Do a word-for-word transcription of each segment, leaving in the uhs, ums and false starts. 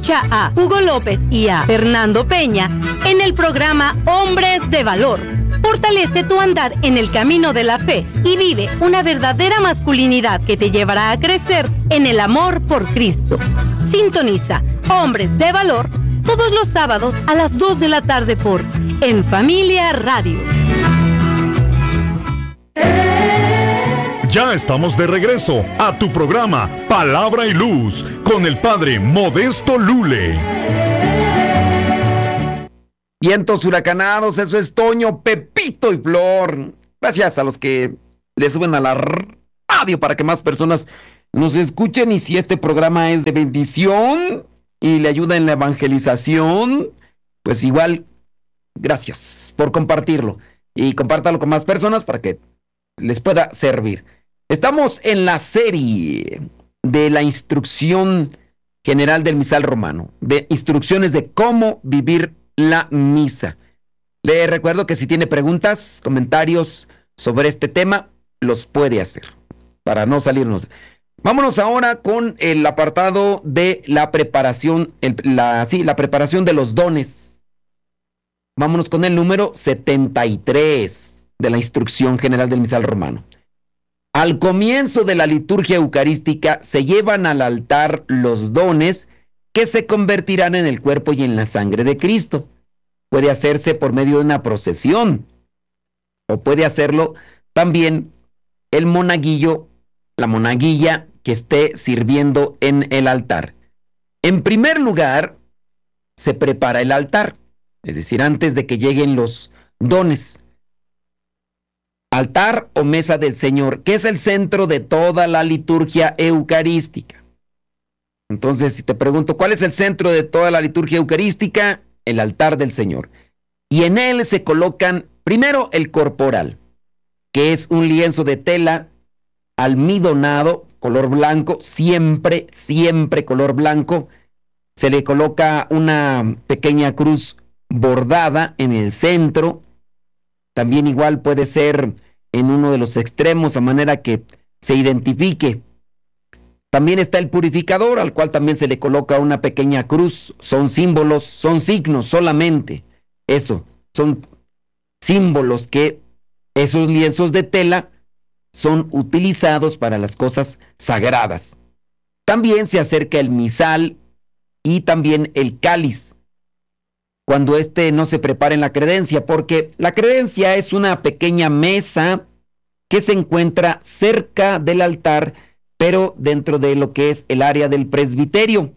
Escucha a Hugo López y a Fernando Peña en el programa Hombres de Valor. Fortalece tu andar en el camino de la fe y vive una verdadera masculinidad que te llevará a crecer en el amor por Cristo. Sintoniza Hombres de Valor todos los sábados a las dos de la tarde por En Familia Radio. Ya estamos de regreso a tu programa Palabra y Luz con el Padre Modesto Lule. Vientos huracanados, eso es Toño, Pepito y Flor. Gracias a los que le suben a la radio para que más personas nos escuchen. Y si este programa es de bendición y le ayuda en la evangelización, pues igual, gracias por compartirlo. Y compártalo con más personas para que les pueda servir. Estamos en la serie de la instrucción general del misal romano, de instrucciones de cómo vivir la misa. Le recuerdo que si tiene preguntas, comentarios sobre este tema, los puede hacer para no salirnos. Vámonos ahora con el apartado de la preparación, el, la, sí, la preparación de los dones. Vámonos con el número setenta y tres de la instrucción general del misal romano. Al comienzo de la liturgia eucarística se llevan al altar los dones que se convertirán en el cuerpo y en la sangre de Cristo. Puede hacerse por medio de una procesión, o puede hacerlo también el monaguillo, la monaguilla que esté sirviendo en el altar. En primer lugar, se prepara el altar, es decir, antes de que lleguen los dones. Altar o mesa del Señor, que es el centro de toda la liturgia eucarística. Entonces, si te pregunto, ¿cuál es el centro de toda la liturgia eucarística? El altar del Señor. Y en él se colocan primero el corporal, que es un lienzo de tela almidonado, color blanco, siempre, siempre color blanco. Se le coloca una pequeña cruz bordada en el centro. También igual puede ser en uno de los extremos, a manera que se identifique. También está el purificador, al cual también se le coloca una pequeña cruz. Son símbolos, son signos solamente. Eso, son símbolos que esos lienzos de tela son utilizados para las cosas sagradas. También se acerca el misal y también el cáliz, cuando éste no se prepara en la credencia, porque la credencia es una pequeña mesa que se encuentra cerca del altar, pero dentro de lo que es el área del presbiterio.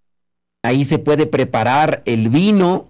Ahí se puede preparar el vino,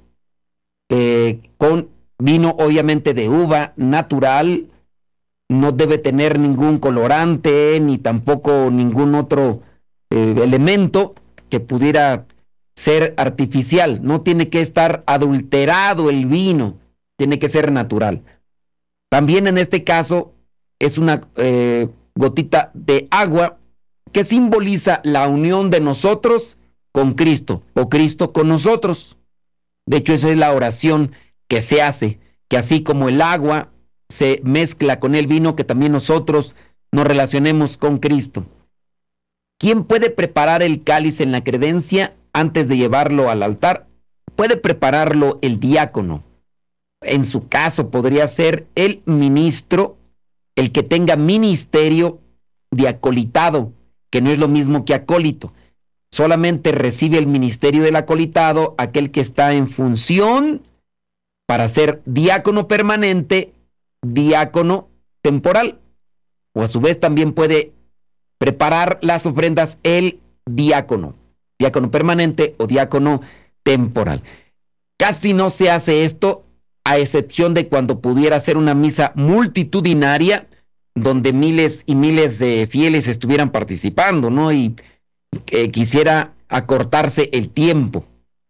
eh, con vino obviamente de uva natural, no debe tener ningún colorante, ni tampoco ningún otro eh, elemento que pudiera ser artificial. No tiene que estar adulterado el vino, tiene que ser natural. También en este caso es una eh, gotita de agua que simboliza la unión de nosotros con Cristo, o Cristo con nosotros. De hecho, esa es la oración que se hace, que así como el agua se mezcla con el vino, que también nosotros nos relacionemos con Cristo. ¿Quién puede preparar el cáliz en la credencia antes de llevarlo al altar? Puede prepararlo el diácono. En su caso podría ser el ministro, el que tenga ministerio de acolitado, que no es lo mismo que acólito. Solamente recibe el ministerio del acolitado aquel que está en función para ser diácono permanente, diácono temporal. O a su vez también puede preparar las ofrendas el diácono, diácono permanente o diácono temporal. Casi no se hace esto, a excepción de cuando pudiera ser una misa multitudinaria, donde miles y miles de fieles estuvieran participando, ¿no? Y que quisiera acortarse el tiempo.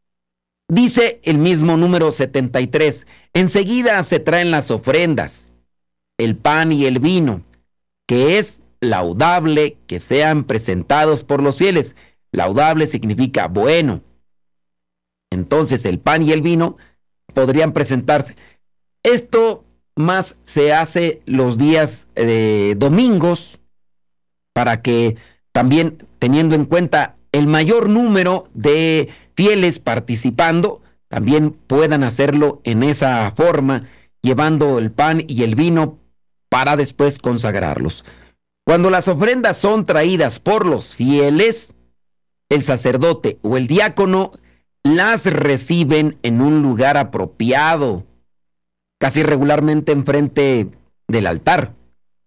Dice el mismo número setenta y tres, enseguida se traen las ofrendas, el pan y el vino, que es laudable que sean presentados por los fieles. Laudable significa bueno. Entonces el pan y el vino podrían presentarse. Esto más se hace los días eh, domingos, para que también, teniendo en cuenta el mayor número de fieles participando también puedan hacerlo en esa forma, llevando el pan y el vino para después consagrarlos. Cuando las ofrendas son traídas por los fieles, el sacerdote o el diácono las reciben en un lugar apropiado, casi regularmente enfrente del altar.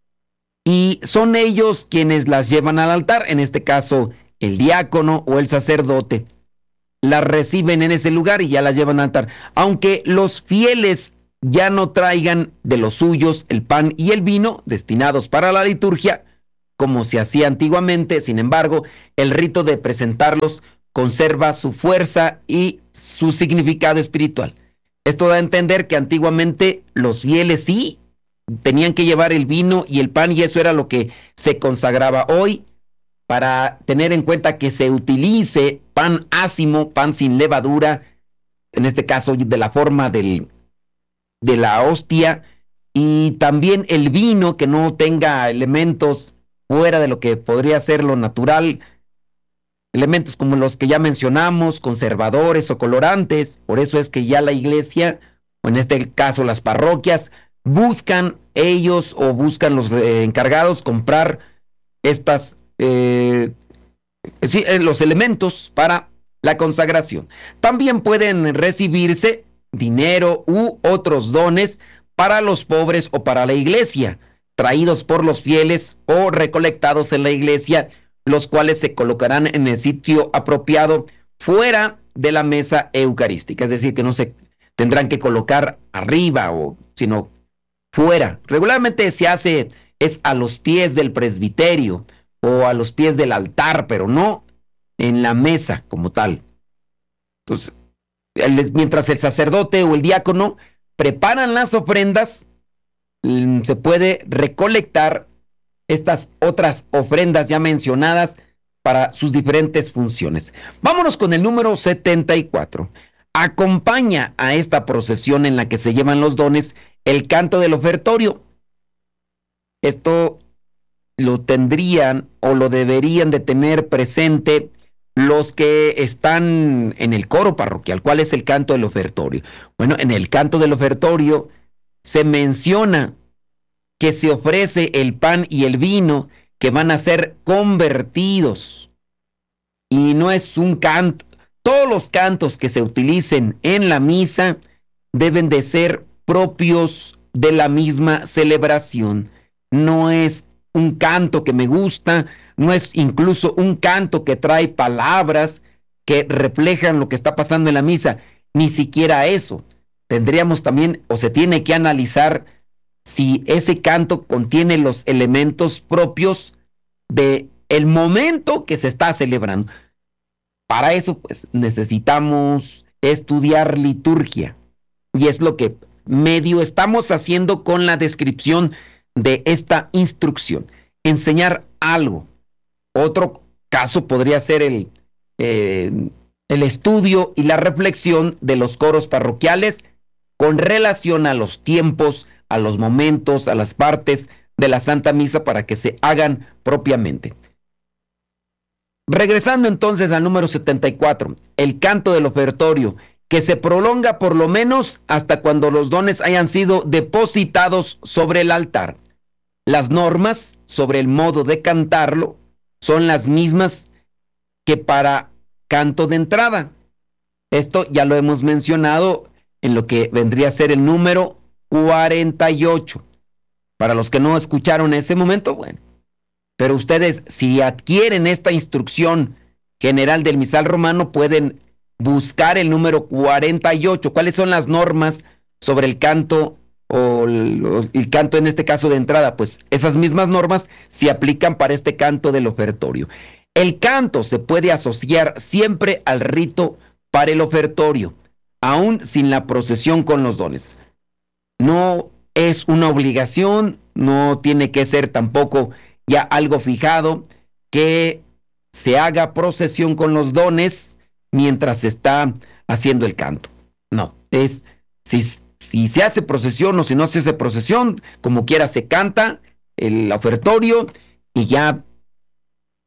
Y son ellos quienes las llevan al altar, en este caso el diácono o el sacerdote. Las reciben en ese lugar y ya las llevan al altar. Aunque los fieles ya no traigan de los suyos el pan y el vino destinados para la liturgia, como se hacía antiguamente, sin embargo, el rito de presentarlos conserva su fuerza y su significado espiritual. Esto da a entender que antiguamente los fieles sí tenían que llevar el vino y el pan y eso era lo que se consagraba. Hoy, para tener en cuenta que se utilice pan ácimo, pan sin levadura, en este caso de la forma del, de la hostia, y también el vino que no tenga elementos fuera de lo que podría ser lo natural, elementos como los que ya mencionamos, conservadores o colorantes. Por eso es que ya la iglesia, o en este caso las parroquias, buscan ellos o buscan los eh, encargados comprar estas eh, sí, eh, los elementos para la consagración. También pueden recibirse dinero u otros dones para los pobres o para la iglesia, traídos por los fieles o recolectados en la iglesia, los cuales se colocarán en el sitio apropiado fuera de la mesa eucarística. Es decir, que no se tendrán que colocar arriba, o sino fuera. Regularmente se hace es a los pies del presbiterio o a los pies del altar, pero no en la mesa como tal. Entonces, mientras el sacerdote o el diácono preparan las ofrendas, se puede recolectar estas otras ofrendas ya mencionadas para sus diferentes funciones. Vámonos con el número setenta y cuatro. Acompaña a esta procesión en la que se llevan los dones el canto del ofertorio. Esto lo tendrían o lo deberían de tener presente los que están en el coro parroquial. ¿Cuál es el canto del ofertorio? Bueno, en el canto del ofertorio se menciona que se ofrece el pan y el vino que van a ser convertidos. Y no es un canto. Todos los cantos que se utilicen en la misa deben de ser propios de la misma celebración. No es un canto que me gusta, no es incluso un canto que trae palabras que reflejan lo que está pasando en la misa. Ni siquiera eso. Tendríamos también, o se tiene que analizar si ese canto contiene los elementos propios de el momento que se está celebrando. Para eso, pues, necesitamos estudiar liturgia. Y es lo que medio estamos haciendo con la descripción de esta instrucción. Enseñar algo. Otro caso podría ser el, eh, el estudio y la reflexión de los coros parroquiales con relación a los tiempos, a los momentos, a las partes de la Santa Misa para que se hagan propiamente. Regresando entonces al número setenta y cuatro, el canto del ofertorio, que se prolonga por lo menos hasta cuando los dones hayan sido depositados sobre el altar. Las normas sobre el modo de cantarlo son las mismas que para canto de entrada. Esto ya lo hemos mencionado en lo que vendría a ser el número cuarenta y ocho. Para los que no escucharon en ese momento, bueno. Pero ustedes, si adquieren esta instrucción general del misal romano, pueden buscar el número cuarenta y ocho. ¿Cuáles son las normas sobre el canto o el, el canto en este caso de entrada? Pues esas mismas normas se aplican para este canto del ofertorio. El canto se puede asociar siempre al rito para el ofertorio, aún sin la procesión con los dones. No es una obligación, no tiene que ser tampoco ya algo fijado que se haga procesión con los dones mientras se está haciendo el canto. No, es si, si se hace procesión o si no se hace procesión, como quiera se canta el ofertorio y ya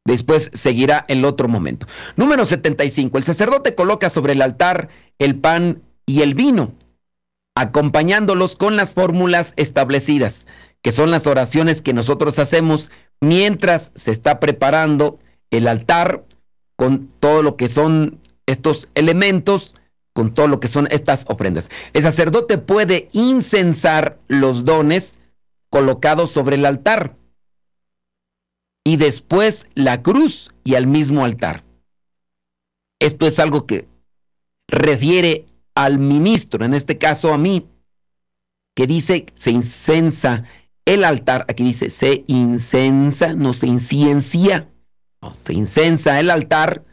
Después seguirá el otro momento. Número setenta y cinco. El sacerdote coloca sobre el altar el pan y el vino, acompañándolos con las fórmulas establecidas, que son las oraciones que nosotros hacemos mientras se está preparando el altar con todo lo que son estos elementos, con todo lo que son estas ofrendas. El sacerdote puede incensar los dones colocados sobre el altar y después la cruz y al mismo altar. Esto es algo que refiere al ministro, en este caso a mí, que dice se incensa el altar. Aquí dice se incensa, no se inciencia, no, se incensa el altar